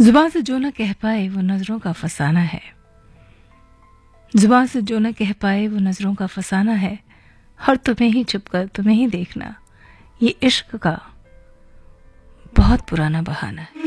जुबान से जो न कह पाए वो नजरों का फसाना है, जुबान से जो न कह पाए वो नजरों का फसाना है, और तुम्हें ही छुपकर तुम्हें ही देखना ये इश्क का बहुत पुराना बहाना है।